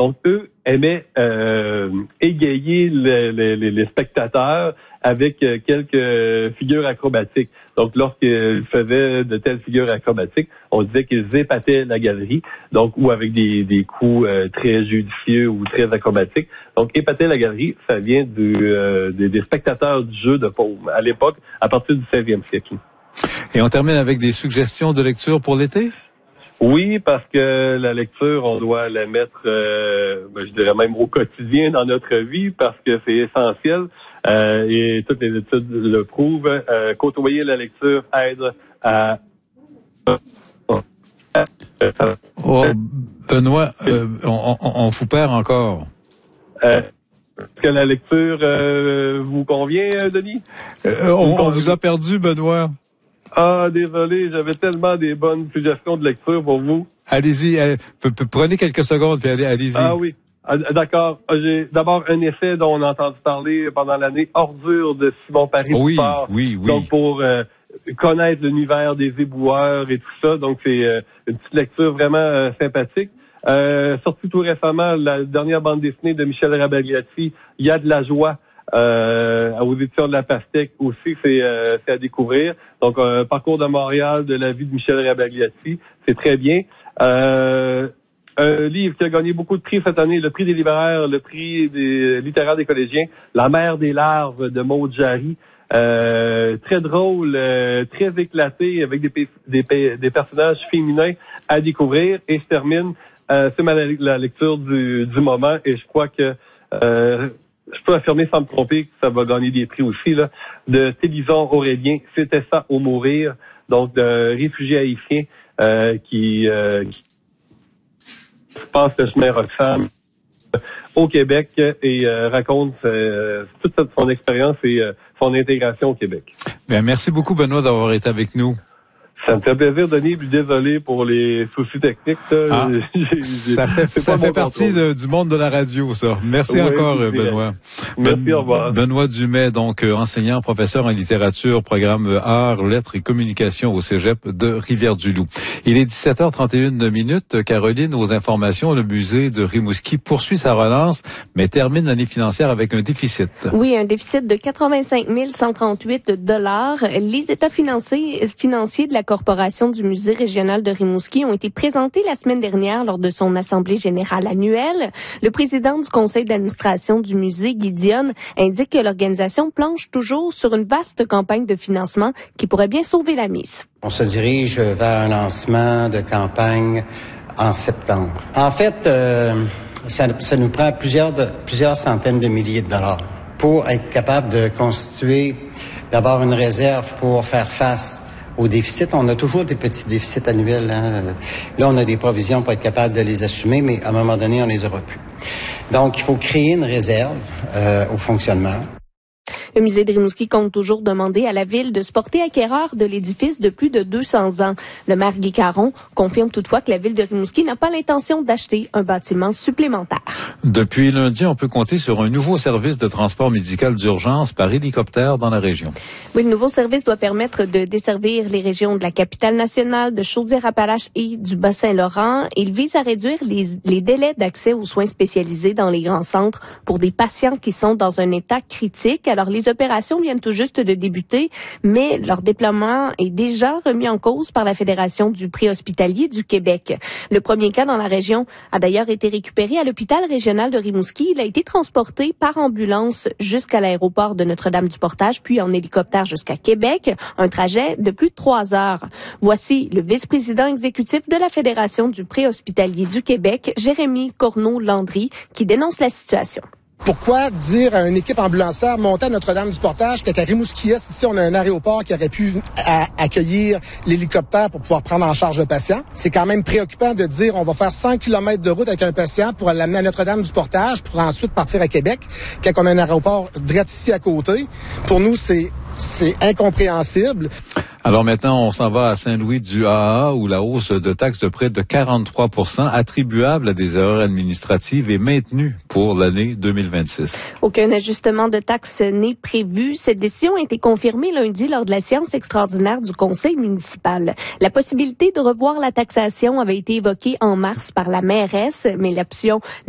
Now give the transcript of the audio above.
Donc, eux aimaient égayer les spectateurs avec quelques figures acrobatiques. Donc, lorsqu'ils faisaient de telles figures acrobatiques, on disait qu'ils épataient la galerie, donc ou avec des coups très judicieux ou très acrobatiques. Donc, épater la galerie, ça vient des spectateurs du jeu de paume, à l'époque, à partir du 16e siècle. Et on termine avec des suggestions de lecture pour l'été? Oui, parce que la lecture, on doit la mettre, je dirais même au quotidien dans notre vie, parce que c'est essentiel. Et toutes les études le prouvent. Côtoyer la lecture aide à... Benoît, on vous perd encore. Est-ce que la lecture vous convient, Denis? On vous a perdu, Benoît. Ah, désolé, j'avais tellement des bonnes suggestions de lecture pour vous. Allez-y, prenez quelques secondes, puis allez-y. Ah oui, d'accord. J'ai d'abord un essai dont on a entendu parler pendant l'année, Ordure de Simon Paris-Poupard. Oui. Donc, pour connaître l'univers des éboueurs et tout ça. Donc, c'est une petite lecture vraiment sympathique. Sorti tout récemment, la dernière bande dessinée de Michel Rabagliati, Il y a de la joie. Aux éditions de la Pastèque aussi, c'est à découvrir. Donc, parcours de Montréal de la vie de Michel Rabagliati, c'est très bien. Un livre qui a gagné beaucoup de prix cette année, le prix des libraires, le prix des littéraires des collégiens, La mer des larves de Maud Jarry. Très drôle, très éclaté, avec des personnages féminins à découvrir. Et je termine, c'est la lecture du moment, et je crois que je peux affirmer sans me tromper que ça va gagner des prix aussi, là, de Télévision Aurélien, C'était ça au mourir, donc de réfugiés haïtiens qui passe le chemin Roxham au Québec et raconte toute son expérience et son intégration au Québec. Bien, merci beaucoup, Benoît, d'avoir été avec nous. Ça me fait plaisir, Denis, puis désolé pour les soucis techniques. Ça fait partie du monde de la radio, ça. Merci encore, Benoît. Merci, au revoir. Benoît Dumais, donc enseignant, professeur en littérature, programme Arts, Lettres et Communication au Cégep de Rivière-du-Loup. Il est 17h31. Caroline, aux informations, le musée de Rimouski poursuit sa relance, mais termine l'année financière avec un déficit. Oui, un déficit de 85 138 $. Les états financiers de la Corporation du Musée régional de Rimouski ont été présentés la semaine dernière lors de son assemblée générale annuelle. Le président du conseil d'administration du musée, Guy Dionne, indique que l'organisation planche toujours sur une vaste campagne de financement qui pourrait bien sauver la mise. On se dirige vers un lancement de campagne en septembre. En fait, ça nous prend plusieurs centaines de milliers de dollars pour être capable de constituer d'abord une réserve pour faire face au déficit. On a toujours des petits déficits annuels. Là, on a des provisions pour être capable de les assumer, mais à un moment donné, on les aura plus. Donc, il faut créer une réserve au fonctionnement. Le musée de Rimouski compte toujours demander à la ville de se porter acquéreur de l'édifice de plus de 200 ans. Le maire Guy Caron confirme toutefois que la ville de Rimouski n'a pas l'intention d'acheter un bâtiment supplémentaire. Depuis lundi, on peut compter sur un nouveau service de transport médical d'urgence par hélicoptère dans la région. Oui, le nouveau service doit permettre de desservir les régions de la capitale nationale, de Chaudière-Appalaches et du Bas-Saint-Laurent. Il vise à réduire les délais d'accès aux soins spécialisés dans les grands centres pour des patients qui sont dans un état critique. Alors, les opérations viennent tout juste de débuter, mais leur déploiement est déjà remis en cause par la Fédération du préhospitalier du Québec. Le premier cas dans la région a d'ailleurs été récupéré à l'hôpital régional de Rimouski. Il a été transporté par ambulance jusqu'à l'aéroport de Notre-Dame-du-Portage, puis en hélicoptère jusqu'à Québec, un trajet de plus de 3 heures. Voici le vice-président exécutif de la Fédération du préhospitalier du Québec, Jérémy Corneau-Landry, qui dénonce la situation. Pourquoi dire à une équipe ambulancière montée à Notre-Dame-du-Portage qu'à Rimouski-Est, ici, on a un aéroport qui aurait pu accueillir l'hélicoptère pour pouvoir prendre en charge le patient? C'est quand même préoccupant de dire on va faire 100 km de route avec un patient pour l'amener à Notre-Dame-du-Portage pour ensuite partir à Québec quand on a un aéroport direct ici à côté. Pour nous, c'est incompréhensible. Alors maintenant, on s'en va à Saint-Louis-du-AA où la hausse de taxes de près de 43% attribuable à des erreurs administratives est maintenue pour l'année 2026. Aucun ajustement de taxes n'est prévu. Cette décision a été confirmée lundi lors de la séance extraordinaire du conseil municipal. La possibilité de revoir la taxation avait été évoquée en mars par la mairesse, mais l'option